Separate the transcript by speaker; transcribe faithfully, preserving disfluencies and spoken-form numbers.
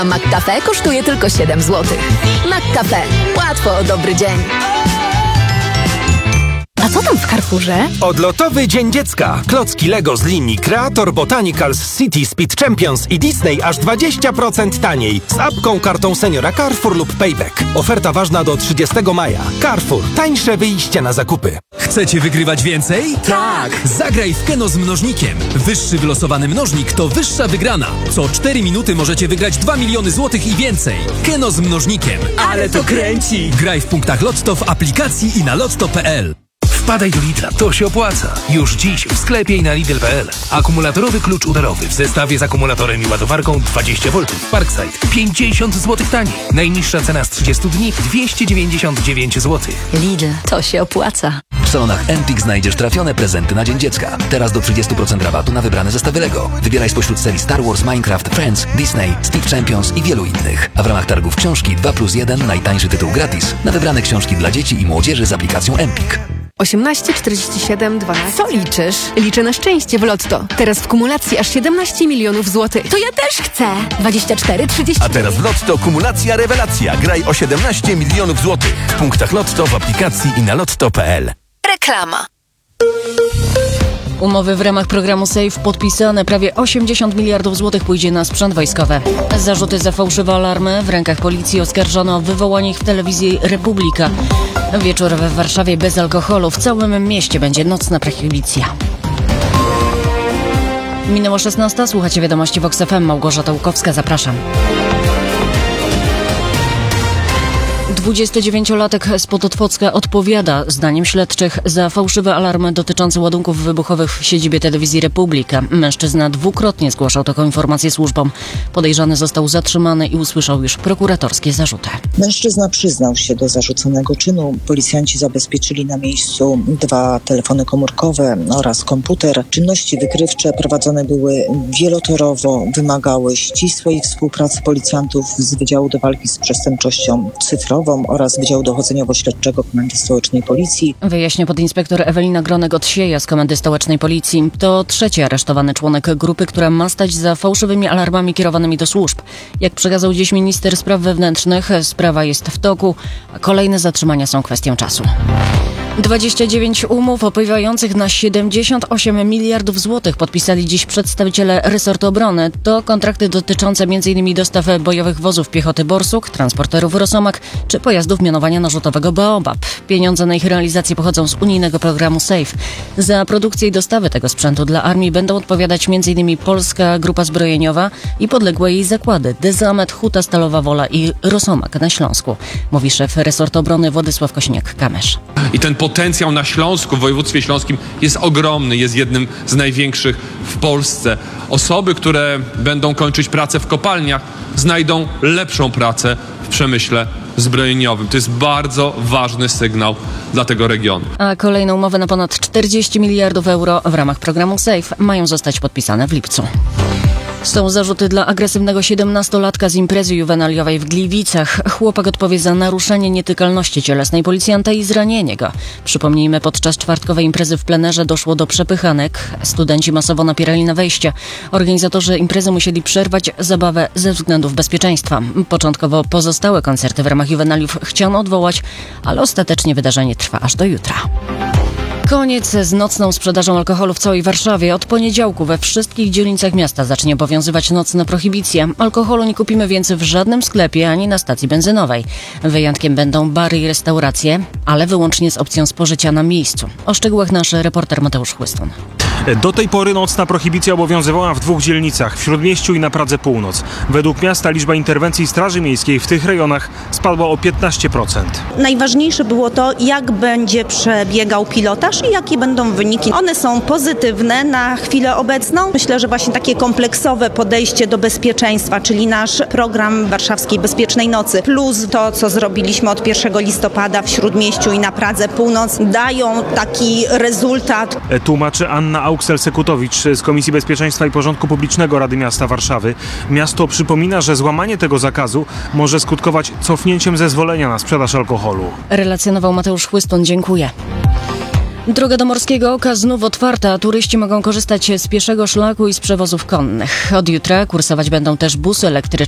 Speaker 1: A McCafe kosztuje tylko siedem złotych. McCafe. Łatwo o dobry dzień.
Speaker 2: A co tam w Carrefourze?
Speaker 3: Odlotowy Dzień Dziecka. Klocki Lego z linii Creator, Botanicals, City, Speed Champions i Disney aż dwadzieścia procent taniej. Z apką, kartą seniora Carrefour lub Payback. Oferta ważna do trzydziestego maja. Carrefour. Tańsze wyjście na zakupy.
Speaker 4: Chcecie wygrywać więcej?
Speaker 2: Tak!
Speaker 4: Zagraj w Keno z mnożnikiem. Wyższy wylosowany mnożnik to wyższa wygrana. Co cztery minuty możecie wygrać dwa miliony złotych i więcej. Keno z mnożnikiem.
Speaker 2: Ale to kręci!
Speaker 4: Graj w punktach Lotto w aplikacji i na lotto kropka p l.
Speaker 5: Wpadaj do Lidla, to się opłaca. Już dziś w sklepie i na lidl kropka p l. Akumulatorowy klucz udarowy w zestawie z akumulatorem i ładowarką dwadzieścia woltów. Parkside pięćdziesiąt złotych taniej. Najniższa cena z trzydziestu dni dwieście dziewięćdziesiąt dziewięć złotych.
Speaker 2: Lidl, to się opłaca.
Speaker 6: W salonach Empik znajdziesz trafione prezenty na Dzień Dziecka. Teraz do trzydziestu procent rabatu na wybrane zestawy Lego. Wybieraj spośród serii Star Wars, Minecraft, Friends, Disney, Speed Champions i wielu innych. A w ramach targów książki dwa plus jeden najtańszy tytuł gratis na wybrane książki dla dzieci i młodzieży z aplikacją Empik.
Speaker 7: osiemnaście czterdzieści siedem dwanaście.
Speaker 2: Co liczysz?
Speaker 7: Liczę na szczęście w Lotto. Teraz w kumulacji aż siedemnaście milionów złotych.
Speaker 2: To ja też chcę! dwadzieścia cztery trzydzieści.
Speaker 8: A teraz w Lotto kumulacja rewelacja. Graj o siedemnaście milionów złotych. W punktach Lotto, w aplikacji i na lotto kropka p l.
Speaker 1: Reklama.
Speaker 9: Umowy w ramach programu SAFE podpisane. Prawie osiemdziesiąt miliardów złotych pójdzie na sprzęt wojskowy. Zarzuty za fałszywe alarmy w rękach policji oskarżono o wywołanie ich w telewizji Republika. Wieczór we Warszawie bez alkoholu. W całym mieście będzie nocna prohibicja. Minęło szesnasta. Słuchacie wiadomości Vox F M. Małgorzata Łukowska. Zapraszam. dwudziestodziewięciolatek spod Otwocka odpowiada, zdaniem śledczych, za fałszywe alarmy dotyczące ładunków wybuchowych w siedzibie telewizji Republika. Mężczyzna dwukrotnie zgłaszał taką informację służbom. Podejrzany został zatrzymany i usłyszał już prokuratorskie zarzuty.
Speaker 10: Mężczyzna przyznał się do zarzuconego czynu. Policjanci zabezpieczyli na miejscu dwa telefony komórkowe oraz komputer. Czynności wykrywcze prowadzone były wielotorowo, wymagały ścisłej współpracy policjantów z Wydziału do Walki z Przestępczością Cyfrową oraz Wydziału Dochodzeniowo-Śledczego Komendy Stołecznej Policji.
Speaker 9: Wyjaśnia podinspektor Ewelina Gronek-Odsieja z Komendy Stołecznej Policji. To trzeci aresztowany członek grupy, która ma stać za fałszywymi alarmami kierowanymi do służb. Jak przekazał dziś minister spraw wewnętrznych, sprawa jest w toku, a kolejne zatrzymania są kwestią czasu. dwadzieścia dziewięć umów opiewających na siedemdziesiąt osiem miliardów złotych podpisali dziś przedstawiciele resortu obrony. To kontrakty dotyczące m in dostaw bojowych wozów piechoty Borsuk, transporterów Rosomak czy pojazdów mianowania narzutowego Baobab. Pieniądze na ich realizację pochodzą z unijnego programu SAFE. Za produkcję i dostawę tego sprzętu dla armii będą odpowiadać m in Polska Grupa Zbrojeniowa i podległe jej zakłady Dezamet, Huta Stalowa Wola i Rosomak na Śląsku, mówi szef resortu obrony Władysław Kosiniak-Kamysz.
Speaker 11: I ten potencjał na Śląsku, w województwie śląskim jest ogromny, jest jednym z największych w Polsce. Osoby, które będą kończyć pracę w kopalniach, znajdą lepszą pracę w przemyśle zbrojeniowym. To jest bardzo ważny sygnał dla tego regionu.
Speaker 9: A kolejne umowy na ponad czterdzieści miliardów euro w ramach programu SAFE mają zostać podpisane w lipcu. Są zarzuty dla agresywnego siedemnastolatka z imprezy juwenaliowej w Gliwicach. Chłopak odpowie za naruszenie nietykalności cielesnej policjanta i zranienie go. Przypomnijmy, podczas czwartkowej imprezy w plenerze doszło do przepychanek. Studenci masowo napierali na wejście. Organizatorzy imprezy musieli przerwać zabawę ze względów bezpieczeństwa. Początkowo pozostałe koncerty w ramach juwenaliów chciano odwołać, ale ostatecznie wydarzenie trwa aż do jutra. Koniec z nocną sprzedażą alkoholu w całej Warszawie. Od poniedziałku we wszystkich dzielnicach miasta zacznie obowiązywać nocna prohibicja. Alkoholu nie kupimy więc w żadnym sklepie ani na stacji benzynowej. Wyjątkiem będą bary i restauracje, ale wyłącznie z opcją spożycia na miejscu. O szczegółach nasz reporter Mateusz Chłystun.
Speaker 12: Do tej pory nocna prohibicja obowiązywała w dwóch dzielnicach, w Śródmieściu i na Pradze Północ. Według miasta liczba interwencji Straży Miejskiej w tych rejonach spadła o piętnaście procent.
Speaker 13: Najważniejsze było to, jak będzie przebiegał pilotaż i jakie będą wyniki. One są pozytywne na chwilę obecną. Myślę, że właśnie takie kompleksowe podejście do bezpieczeństwa, czyli nasz program Warszawskiej Bezpiecznej Nocy, plus to, co zrobiliśmy od pierwszego listopada w Śródmieściu i na Pradze Północ, dają taki rezultat.
Speaker 12: Tłumaczy Anna Auksel-Sekutowicz z Komisji Bezpieczeństwa i Porządku Publicznego Rady Miasta Warszawy. Miasto przypomina, że złamanie tego zakazu może skutkować cofnięciem zezwolenia na sprzedaż alkoholu.
Speaker 9: Relacjonował Mateusz Chłystun. Dziękuję. Droga do Morskiego Oka znów otwarta, a turyści mogą korzystać z pieszego szlaku i z przewozów konnych. Od jutra kursować będą też busy elektryczne